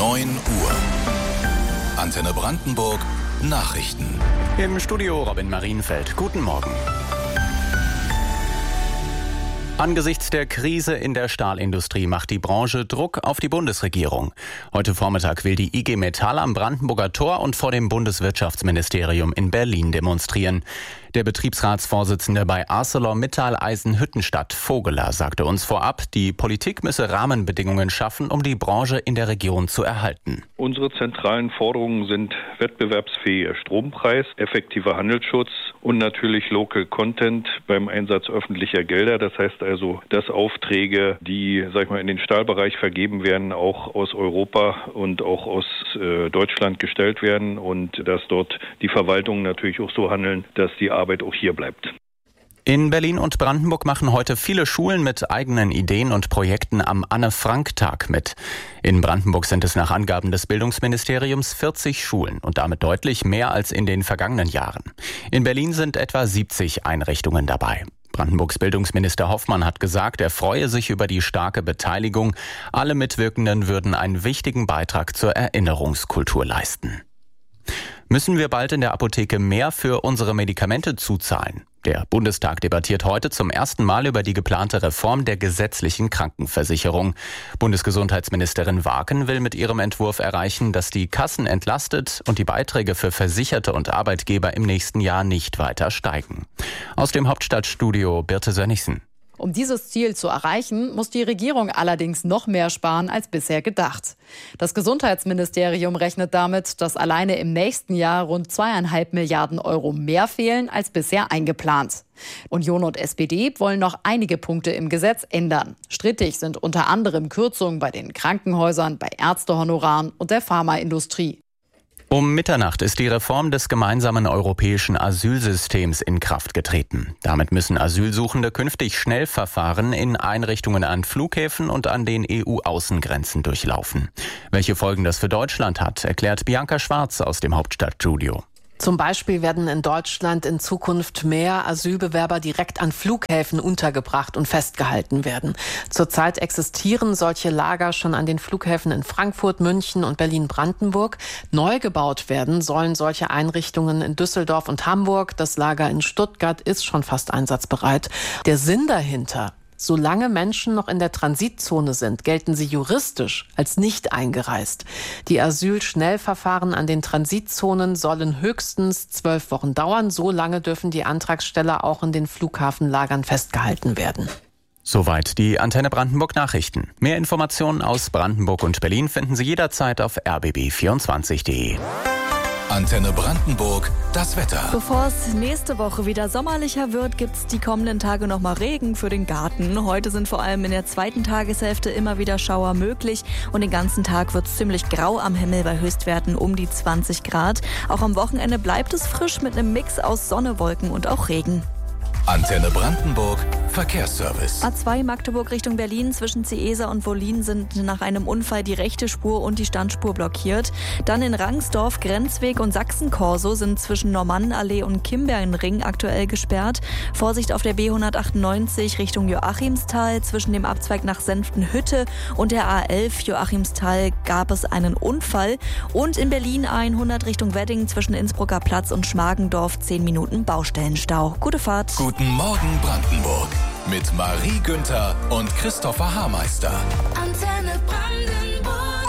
9 Uhr. Antenne Brandenburg Nachrichten. Im Studio Robin Marienfeld. Guten Morgen. Angesichts der Krise in der Stahlindustrie macht die Branche Druck auf die Bundesregierung. Heute Vormittag will die IG Metall am Brandenburger Tor und vor dem Bundeswirtschaftsministerium in Berlin demonstrieren. Der Betriebsratsvorsitzende bei ArcelorMittal Eisenhüttenstadt, Vogeler, sagte uns vorab, die Politik müsse Rahmenbedingungen schaffen, um die Branche in der Region zu erhalten. Unsere zentralen Forderungen sind wettbewerbsfähiger Strompreis, effektiver Handelsschutz und natürlich Local Content beim Einsatz öffentlicher Gelder. Das heißt also, dass Aufträge, die in den Stahlbereich vergeben werden, auch aus Europa und auch aus Deutschland gestellt werden und dass dort die Verwaltungen natürlich auch so handeln, dass die Arbeit auch hier bleibt. In Berlin und Brandenburg machen heute viele Schulen mit eigenen Ideen und Projekten am Anne-Frank-Tag mit. In Brandenburg sind es nach Angaben des Bildungsministeriums 40 Schulen und damit deutlich mehr als in den vergangenen Jahren. In Berlin sind etwa 70 Einrichtungen dabei. Brandenburgs Bildungsminister Hoffmann hat gesagt, er freue sich über die starke Beteiligung. Alle Mitwirkenden würden einen wichtigen Beitrag zur Erinnerungskultur leisten. Müssen wir bald in der Apotheke mehr für unsere Medikamente zuzahlen? Der Bundestag debattiert heute zum ersten Mal über die geplante Reform der gesetzlichen Krankenversicherung. Bundesgesundheitsministerin Waken will mit ihrem Entwurf erreichen, dass die Kassen entlastet und die Beiträge für Versicherte und Arbeitgeber im nächsten Jahr nicht weiter steigen. Aus dem Hauptstadtstudio Birte Sönnigsen. Um dieses Ziel zu erreichen, muss die Regierung allerdings noch mehr sparen als bisher gedacht. Das Gesundheitsministerium rechnet damit, dass alleine im nächsten Jahr rund 2,5 Milliarden Euro mehr fehlen als bisher eingeplant. Union und SPD wollen noch einige Punkte im Gesetz ändern. Strittig sind unter anderem Kürzungen bei den Krankenhäusern, bei Ärztehonoraren und der Pharmaindustrie. Um Mitternacht ist die Reform des gemeinsamen europäischen Asylsystems in Kraft getreten. Damit müssen Asylsuchende künftig Schnellverfahren in Einrichtungen an Flughäfen und an den EU-Außengrenzen durchlaufen. Welche Folgen das für Deutschland hat, erklärt Bianca Schwarz aus dem Hauptstadtstudio. Zum Beispiel werden in Deutschland in Zukunft mehr Asylbewerber direkt an Flughäfen untergebracht und festgehalten werden. Zurzeit existieren solche Lager schon an den Flughäfen in Frankfurt, München und Berlin-Brandenburg. Neu gebaut werden sollen solche Einrichtungen in Düsseldorf und Hamburg. Das Lager in Stuttgart ist schon fast einsatzbereit. Der Sinn dahinter: Solange Menschen noch in der Transitzone sind, gelten sie juristisch als nicht eingereist. Die Asylschnellverfahren an den Transitzonen sollen höchstens 12 Wochen dauern. So lange dürfen die Antragsteller auch in den Flughafenlagern festgehalten werden. Soweit die Antenne Brandenburg Nachrichten. Mehr Informationen aus Brandenburg und Berlin finden Sie jederzeit auf rbb24.de. Antenne Brandenburg, das Wetter. Bevor es nächste Woche wieder sommerlicher wird, gibt es die kommenden Tage nochmal Regen für den Garten. Heute sind vor allem in der zweiten Tageshälfte immer wieder Schauer möglich und den ganzen Tag wird es ziemlich grau am Himmel bei Höchstwerten um die 20 Grad. Auch am Wochenende bleibt es frisch mit einem Mix aus Sonne, Wolken und auch Regen. Antenne Brandenburg, Verkehrsservice. A2 Magdeburg Richtung Berlin zwischen Ciesa und Wollin sind nach einem Unfall die rechte Spur und die Standspur blockiert. Dann in Rangsdorf, Grenzweg und Sachsenkorso sind zwischen Normannenallee und Kimbernring aktuell gesperrt. Vorsicht auf der B198 Richtung Joachimsthal. Zwischen dem Abzweig nach Senftenhütte und der A11 Joachimsthal gab es einen Unfall. Und in Berlin 100 Richtung Wedding zwischen Innsbrucker Platz und Schmargendorf 10 Minuten Baustellenstau. Gute Fahrt. Guten Morgen Brandenburg mit Marie Günther und Christopher Haarmeister. Antenne Brandenburg.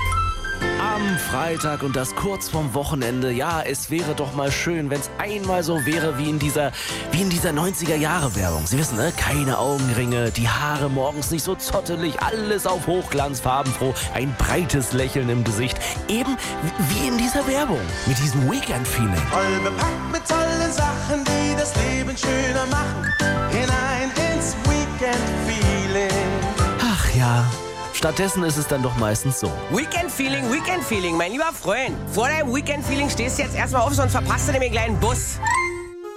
Am Freitag und das kurz vorm Wochenende. Ja, es wäre doch mal schön, wenn es einmal so wäre wie in dieser 90er-Jahre-Werbung. Sie wissen, ne? Keine Augenringe, die Haare morgens nicht so zottelig, alles auf Hochglanz, farbenfroh, ein breites Lächeln im Gesicht. Eben wie in dieser Werbung, mit diesem Weekend-Feeling. Voll bepackt mit tollen Sachen, die das Leben schöner machen. Hinein ins Weekend-Feeling. Ach ja. Stattdessen ist es dann doch meistens so. Weekend-Feeling, mein lieber Freund. Vor deinem Weekend-Feeling stehst du jetzt erstmal auf, sonst verpasst du den kleinen Bus.